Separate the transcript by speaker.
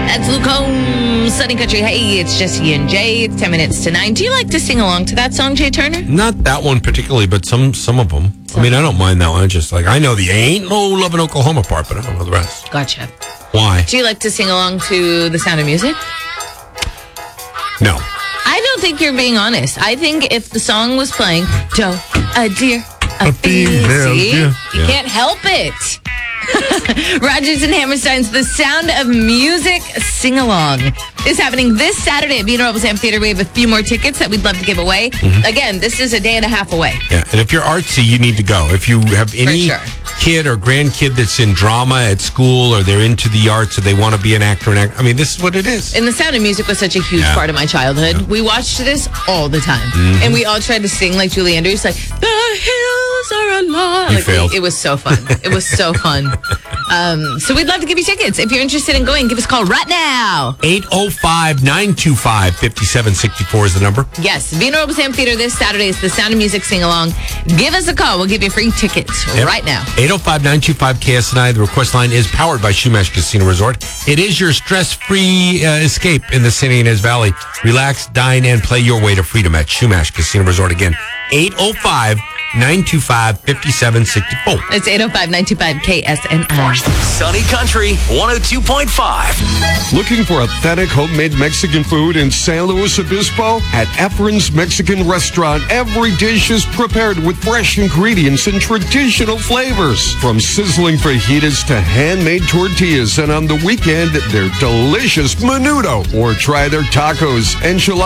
Speaker 1: That's Luke Combs, Sunny Country. Hey, it's Jesse and Jay. It's 10 minutes to 9. Do you like to sing along to that song, Jay Turner?
Speaker 2: Not that one particularly, but some of them. I mean, I don't mind that one. I just I know the Ain't No Love in Oklahoma part, but I don't know the rest.
Speaker 1: Gotcha.
Speaker 2: Why?
Speaker 1: Do you like to sing along to The Sound of Music?
Speaker 2: No.
Speaker 1: I don't think you're being honest. I think if the song was playing, Joe, a deer, a female, you can't help it. Rodgers and Hammerstein's The Sound of Music Sing-Along is happening this Saturday at Bean Robles Amphitheater. We have a few more tickets that we'd love to give away. Mm-hmm. Again, this is a day and a half away.
Speaker 2: Yeah, and if you're artsy, you need to go. If you have any kid or grandkid that's in drama at school or they're into the arts or they want to be an actor, I mean, this is what it is.
Speaker 1: And The Sound of Music was such a huge part of my childhood. Yeah. We watched this all the time. Mm-hmm. And we all tried to sing like Julie Andrews, like, the hills are alive.
Speaker 2: You failed.
Speaker 1: It was so fun. It was so fun. So we'd love to give you tickets. If you're interested in going, give us a call right now.
Speaker 2: 805-925-5764 is the number.
Speaker 1: Yes. Bean Robles Amphitheater this Saturday is The Sound of Music Sing-Along. Give us a call. We'll give you free tickets right now.
Speaker 2: 805-925-KSNI. The request line is powered by Shumash Casino Resort. It is your stress-free escape in the Santa Ynez Valley. Relax, dine, and play your way to freedom at Shumash Casino Resort. Again, 805-925-5764.
Speaker 1: It's 805-925-KSNI.
Speaker 3: Sunny Country 102.5.
Speaker 4: Looking for authentic homemade Mexican food in San Luis Obispo? At Efren's Mexican Restaurant, every dish is prepared with fresh ingredients and traditional flavors. From sizzling fajitas to handmade tortillas, and on the weekend, their delicious menudo. Or try their tacos, enchiladas,